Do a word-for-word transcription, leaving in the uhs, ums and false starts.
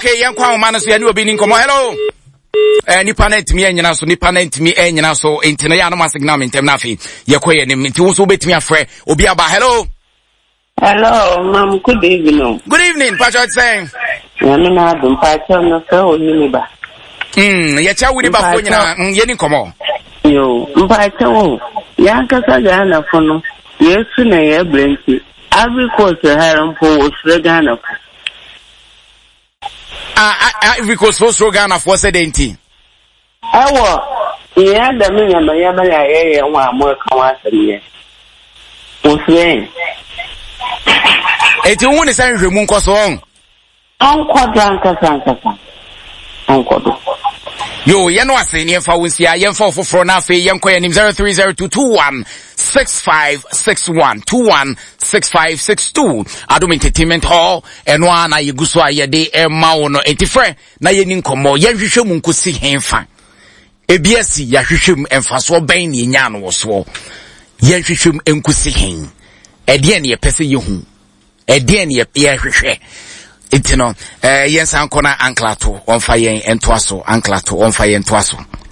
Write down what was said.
Okay, yan kwa man so ya ni obi ni nkomo. Hello. Eh nipa na ntimi enyina so nipa na ntimi enyina so enti na ya no masignal mentem na afi ye koye ni nti wo so betimi afre obi aba. Hello. Hello, ma'am. Good evening. Good evening. Pacho saying. Ya me na dum pacho no so oni ba. Mm, ya cha wudi ba fo nyina ye ni nkomo. Yo, mpacho. Ya nkasa ga na fo no. Yesu na ye brenti. Every course haram po osre ga na fo. Ah ah every course osre ga na fo se denti. Ewo, ya da me nyama ya ba ya ye wa mo kan wa sanye. Osre. Eti woni san hwemu nkoso on. Ankodo ankasa ankasa. Ankodo. Yo, ye no ase ne fa wonsia ye fa ofoforo na afi ye nkoye nim zero three zero two two one six five six one two one six five six two Adom Entertainment Hall eno ana ye guso aye de e ma wo no entifre na ye ni nkomo ye hwehwe mu nkosi henfa. Ebiasi ya hwehwem emfaso ban ne nya no wo so. Ye hwehwem enkosi hen. Ede ne ye pese ye hu. Ede ne ye ye hwehwe. Itino eh yensa nkona anklato onfa yen entoaso anklato onfa yen toaso